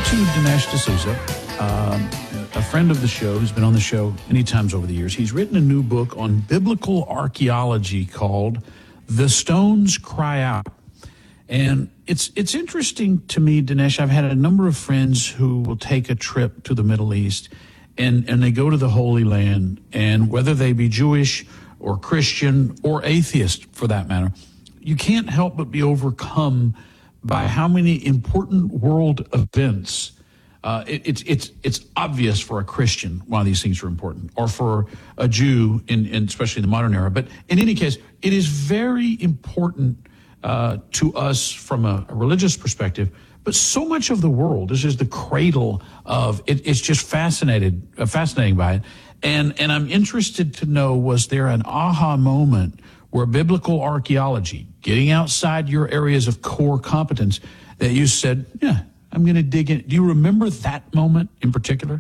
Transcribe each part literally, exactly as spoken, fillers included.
to Dinesh D'Souza, um, a friend of the show who's been on the show many times over the years. He's written a new book on biblical archaeology called The Stones Cry Out. And it's it's interesting to me, Dinesh. I've had a number of friends who will take a trip to the Middle East and, and they go to the Holy Land, and whether they be Jewish or Christian or atheist for that matter, you can't help but be overcome by how many important world events. Uh, it, it's it's it's obvious for a Christian why these things are important, or for a Jew, in, in especially in the modern era. But in any case, it is very important uh, to us from a, a religious perspective. But so much of the world, this is the cradle of it. It's just fascinated, uh, fascinating by it. And and I'm interested to know, was there an aha moment where biblical archaeology, getting outside your areas of core competence, that you said, yeah, I'm going to dig in? Do you remember that moment in particular?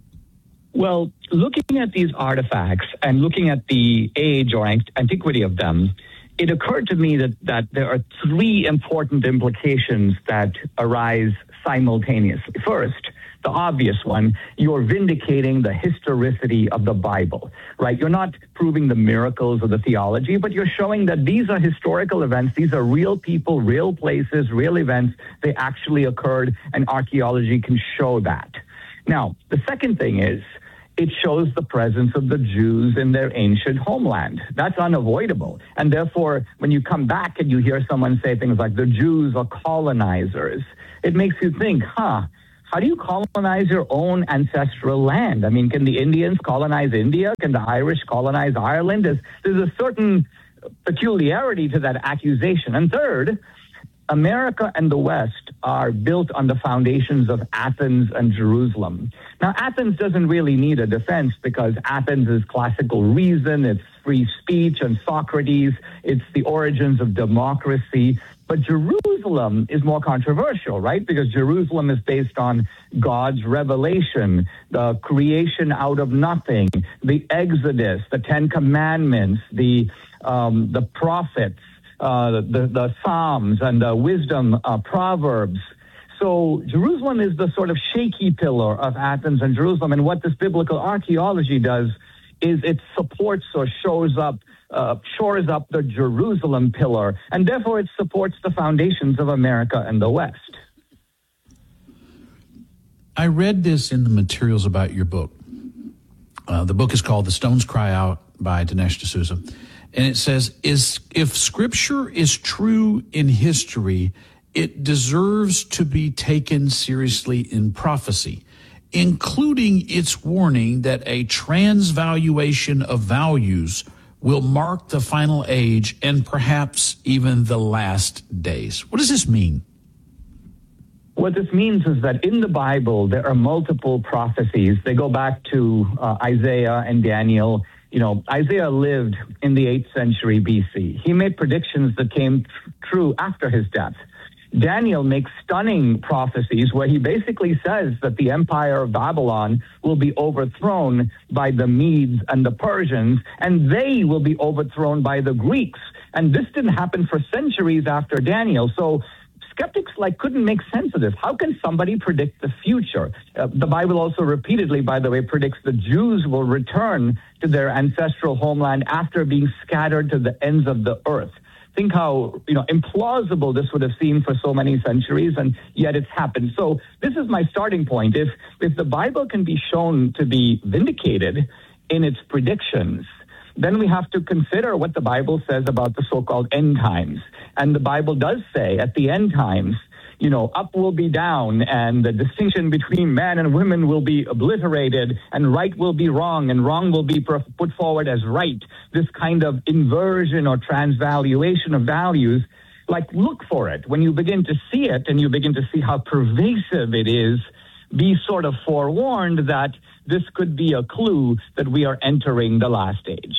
Well, looking at these artifacts and looking at the age or antiquity of them, it occurred to me that, that there are three important implications that arise simultaneously. First, the obvious one, you're vindicating the historicity of the Bible, right? You're not proving the miracles of the theology, but you're showing that these are historical events. These are real people, real places, real events. They actually occurred, and archaeology can show that. Now, the second thing is, it shows the presence of the Jews in their ancient homeland. That's unavoidable. And therefore, when you come back and you hear someone say things like the Jews are colonizers, it makes you think, huh, how do you colonize your own ancestral land? I mean, can the Indians colonize India? Can the Irish colonize Ireland? There's, there's a certain peculiarity to that accusation. And third, America and the West are built on the foundations of Athens and Jerusalem. Now, Athens doesn't really need a defense because Athens is classical reason, it's free speech and Socrates, it's the origins of democracy. But Jerusalem is more controversial, right? Because Jerusalem is based on God's revelation, the creation out of nothing, the Exodus, the Ten Commandments, the um, the prophets, uh, the, the Psalms, and the wisdom uh, Proverbs. So Jerusalem is the sort of shaky pillar of Athens and Jerusalem. And what this biblical archaeology does is it supports or shows up Uh, shores up the Jerusalem pillar, and therefore it supports the foundations of America and the West. I read this in the materials about your book. Uh, the book is called The Stones Cry Out by Dinesh D'Souza. And it says, "Is if Scripture is true in history, it deserves to be taken seriously in prophecy, including its warning that a transvaluation of values will mark the final age and perhaps even the last days." What does this mean? What this means is that in the Bible, there are multiple prophecies. They go back to uh, Isaiah and Daniel. You know, Isaiah lived in the eighth century B C. He made predictions that came tr- true after his death. Daniel makes stunning prophecies where he basically says that the empire of Babylon will be overthrown by the Medes and the Persians, and they will be overthrown by the Greeks. And this didn't happen for centuries after Daniel. So skeptics like couldn't make sense of this. How can somebody predict the future? Uh, the Bible also repeatedly, by the way, predicts the Jews will return to their ancestral homeland after being scattered to the ends of the earth. Think how, you know, implausible this would have seemed for so many centuries, and yet it's happened. So this is my starting point. If if the Bible can be shown to be vindicated in its predictions, then we have to consider what the Bible says about the so-called end times. And the Bible does say at the end times, you know, up will be down, and the distinction between man and women will be obliterated, and right will be wrong, and wrong will be put forward as right. This kind of inversion or transvaluation of values, like, look for it. When you begin to see it and you begin to see how pervasive it is, be sort of forewarned that this could be a clue that we are entering the last age.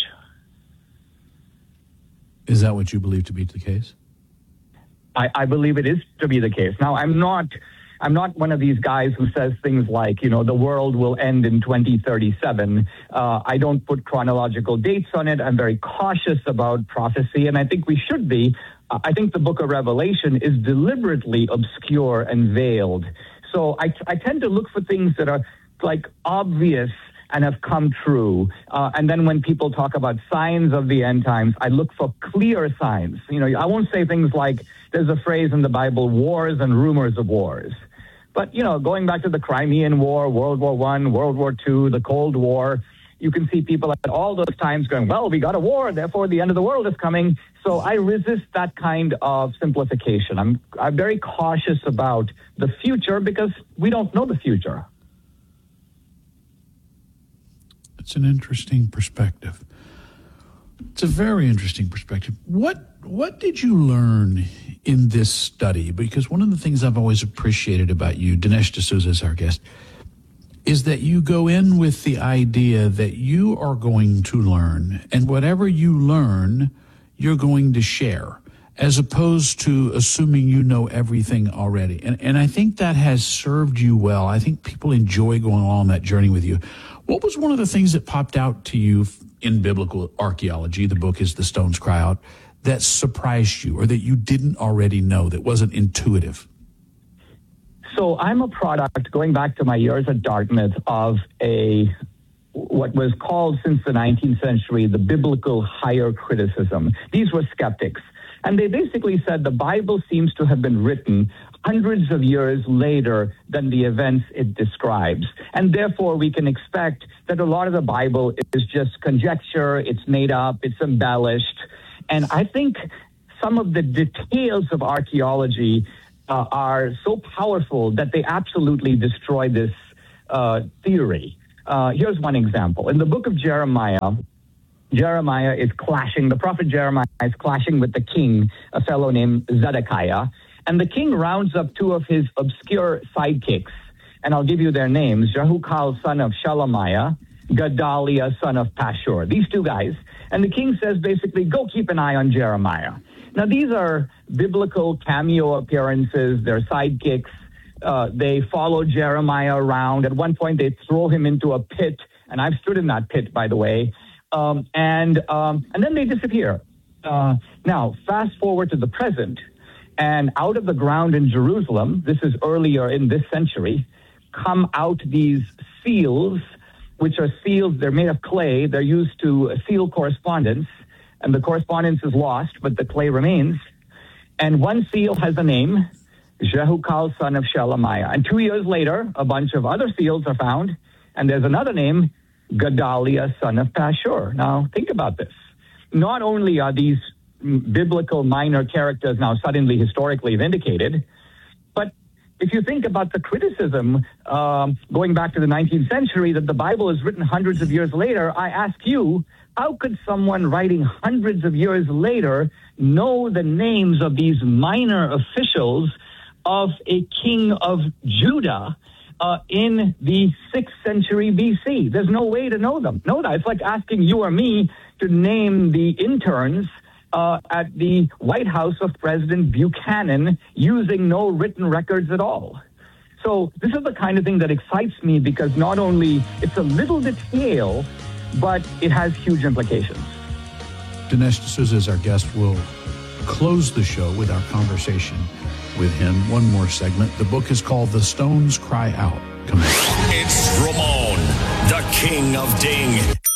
Is that what you believe to be the case? I, I believe it is to be the case. Now, I'm not I'm not one of these guys who says things like, you know, the world will end in twenty thirty-seven. Uh, I don't put chronological dates on it. I'm very cautious about prophecy, and I think we should be. Uh, I think the book of Revelation is deliberately obscure and veiled So I, I tend to look for things that are like obvious and have come true. Uh, and then when people talk about signs of the end times, I look for clear signs. You know, I won't say things like there's a phrase in the Bible, wars and rumors of wars. But, you know, going back to the Crimean War, World War One, World War Two, the Cold War, you can see people at all those times going, well, we got a war, therefore the end of the world is coming. So I resist that kind of simplification. I'm, I'm very cautious about the future because we don't know the future. It's an interesting perspective. It's a very interesting perspective. What what did you learn in this study? Because one of the things I've always appreciated about you, Dinesh D'Souza is our guest, is that you go in with the idea that you are going to learn, and whatever you learn, you're going to share, as opposed to assuming you know everything already. And, and I think that has served you well. I think people enjoy going along that journey with you. What was one of the things that popped out to you in biblical archaeology, the book is The Stones Cry Out, that surprised you or that you didn't already know, that wasn't intuitive? So I'm a product, going back to my years at Dartmouth, of a what was called since the nineteenth century the biblical higher criticism. These were skeptics. And they basically said the Bible seems to have been written hundreds of years later than the events it describes. And therefore, we can expect that a lot of the Bible is just conjecture, it's made up, it's embellished. And I think some of the details of archaeology uh, are so powerful that they absolutely destroy this uh, theory. Uh, here's one example. In the book of Jeremiah, Jeremiah is clashing, the prophet Jeremiah is clashing with the king, a fellow named Zedekiah. And the king rounds up two of his obscure sidekicks, and I'll give you their names, Jehukal, son of Shelemiah, Gedaliah, son of Pashur. These two guys. And the king says basically, go keep an eye on Jeremiah. Now, these are biblical cameo appearances. They're sidekicks. Uh, they follow Jeremiah around. At one point, they throw him into a pit, and I've stood in that pit, by the way. Um, and um, and then they disappear. Uh, now, fast forward to the present, and out of the ground in Jerusalem, this is earlier in this century, come out these seals, which are seals, they're made of clay, they're used to seal correspondence, and the correspondence is lost, but the clay remains. And one seal has a name, Jehukal, son of Shelemiah. And two years later, a bunch of other seals are found, and there's another name, Gedaliah, son of Pashur. Now, think about this. Not only are these biblical minor characters now suddenly historically vindicated, but if you think about the criticism um, going back to the nineteenth century that the Bible is written hundreds of years later, I ask you, how could someone writing hundreds of years later know the names of these minor officials of a king of Judah Uh, in the sixth century B C? There's no way to know them. Know that. It's like asking you or me to name the interns uh, at the White House of President Buchanan using no written records at all. So this is the kind of thing that excites me because not only it's a little detail, but it has huge implications. Dinesh D'Souza is our guest. We'll close the show with our conversation with him. One more segment. The book is called The Stones Cry Out. Come on. It's Ramon, the king of ding.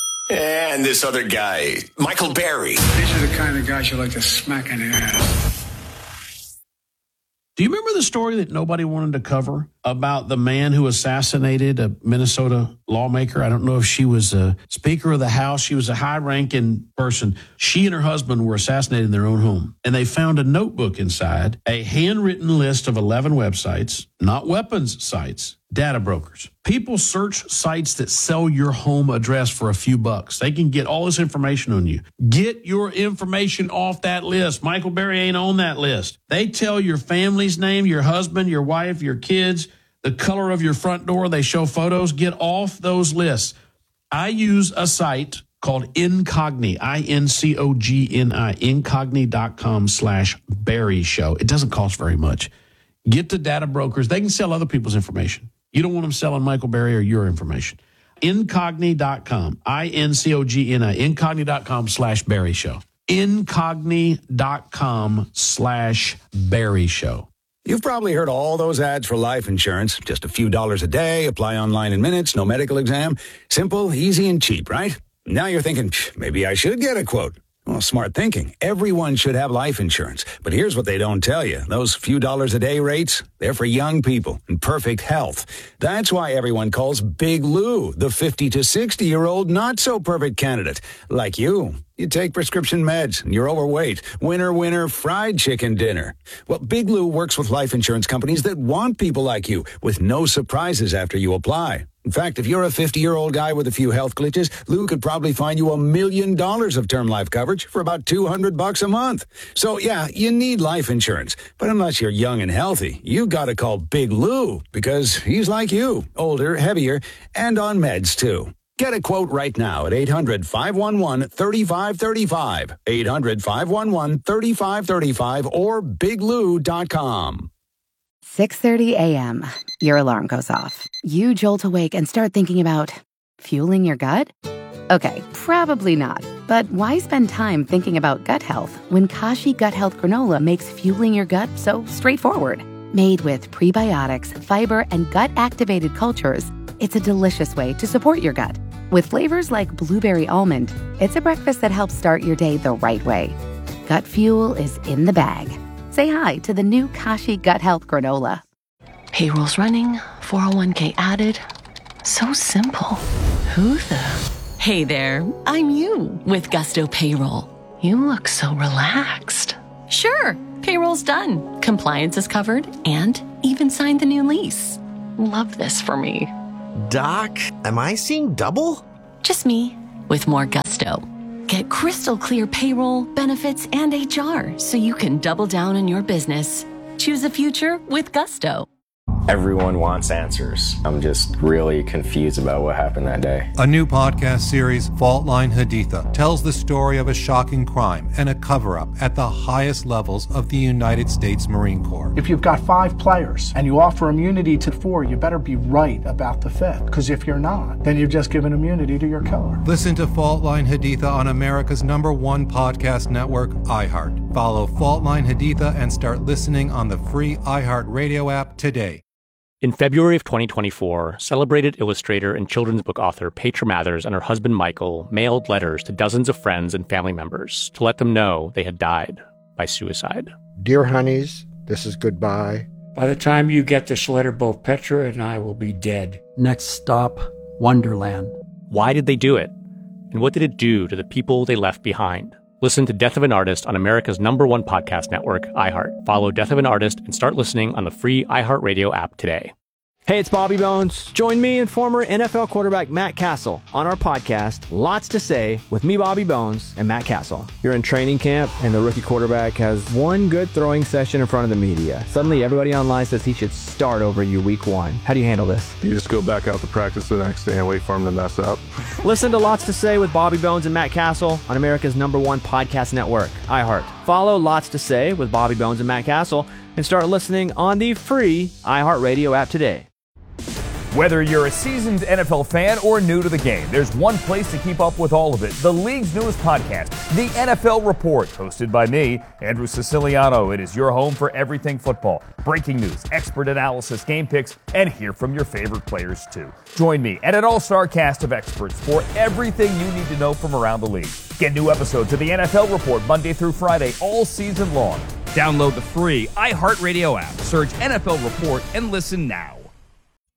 And this other guy, Michael Berry. These are the kind of guys you like to smack in the ass. Do you remember the story that nobody wanted to cover about the man who assassinated a Minnesota lawmaker? I don't know if she was a Speaker of the House. She was a high-ranking person. She and her husband were assassinated in their own home. And they found a notebook inside, a handwritten list of eleven websites, not weapons sites, data brokers. People search sites that sell your home address for a few bucks. They can get all this information on you. Get your information off that list. Michael Berry ain't on that list. They tell your family's name, your husband, your wife, your kids, the color of your front door. They show photos. Get off those lists. I use a site called Incogni, I N C O G N I, incogni.com slash Berry Show. It doesn't cost very much. Get the data brokers. They can sell other people's information. You don't want them selling Michael Berry or your information. Incogni dot com, I N C O G N I, incogni.com slash Berry Show. Incogni.com slash Berry Show. You've probably heard all those ads for life insurance. Just a few dollars a day, apply online in minutes, no medical exam. Simple, easy, and cheap, right? Now you're thinking, maybe I should get a quote. Well, smart thinking. Everyone should have life insurance. But here's what they don't tell you. Those few dollars a day rates, they're for young people in perfect health. That's why everyone calls Big Lou the fifty to sixty-year-old not-so-perfect candidate. Like you. You take prescription meds, and you're overweight. Winner, winner, fried chicken dinner. Well, Big Lou works with life insurance companies that want people like you, with no surprises after you apply. In fact, if you're a fifty-year-old guy with a few health glitches, Lou could probably find you a million dollars of term life coverage for about two hundred bucks a month. So, yeah, you need life insurance. But unless you're young and healthy, you gotta call Big Lou, because he's like you, older, heavier, and on meds, too. Get a quote right now at eight hundred, five one one, three five three five, eight hundred, five one one, three five three five, or big lou dot com. six thirty a.m. Your alarm goes off. You jolt awake and start thinking about fueling your gut? Okay, probably not. But why spend time thinking about gut health when Kashi Gut Health Granola makes fueling your gut so straightforward? Made with prebiotics, fiber, and gut-activated cultures, it's a delicious way to support your gut. With flavors like blueberry almond, it's a breakfast that helps start your day the right way. Gut fuel is in the bag. Say hi to the new Kashi Gut Health Granola. Payroll's running, four oh one k added. So simple. Who the? Hey there, I'm you with Gusto Payroll. You look so relaxed. Sure, payroll's done. Compliance is covered and even signed the new lease. Love this for me. Doc, am I seeing double? Just me with more gusto. Get crystal clear payroll, benefits, and H R so you can double down on your business. Choose a future with Gusto. Everyone wants answers. I'm just really confused about what happened that day. A new podcast series, Fault Line Haditha, tells the story of a shocking crime and a cover-up at the highest levels of the United States Marine Corps. If you've got five players and you offer immunity to four, you better be right about the fifth. Because if you're not, then you've just given immunity to your killer. Listen to Fault Line Haditha on America's number one podcast network, iHeart. Follow Fault Line Haditha and start listening on the free iHeart Radio app today. In February of twenty twenty-four, celebrated illustrator and children's book author Petra Mathers and her husband Michael mailed letters to dozens of friends and family members to let them know they had died by suicide. Dear honeys, this is goodbye. By the time you get this letter, both Petra and I will be dead. Next stop, Wonderland. Why did they do it? And what did it do to the people they left behind? Listen to Death of an Artist on America's number one podcast network, iHeart. Follow Death of an Artist and start listening on the free iHeartRadio app today. Hey, it's Bobby Bones. Join me and former N F L quarterback Matt Castle on our podcast, Lots to Say, with me, Bobby Bones, and Matt Castle. You're in training camp, and the rookie quarterback has one good throwing session in front of the media. Suddenly, everybody online says he should start over you week one. How do you handle this? You just go back out to practice the next day and wait for him to mess up. Listen to Lots to Say with Bobby Bones and Matt Castle on America's number one podcast network, iHeart. Follow Lots to Say with Bobby Bones and Matt Castle and start listening on the free iHeartRadio app today. Whether you're a seasoned N F L fan or new to the game, there's one place to keep up with all of it. The league's newest podcast, The N F L Report, hosted by me, Andrew Siciliano. It is your home for everything football. Breaking news, expert analysis, game picks, and hear from your favorite players too. Join me and an all-star cast of experts for everything you need to know from around the league. Get new episodes of The N F L Report Monday through Friday all season long. Download the free iHeartRadio app, search N F L Report, and listen now.